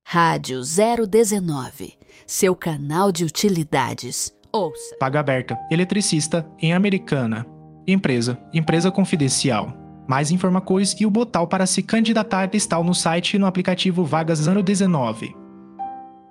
Rádio 019, seu canal de utilidades. Ouça. Vaga aberta, eletricista, em Americana. Empresa confidencial. Mais informações e o botão para se candidatar está no site e no aplicativo Vagas 019.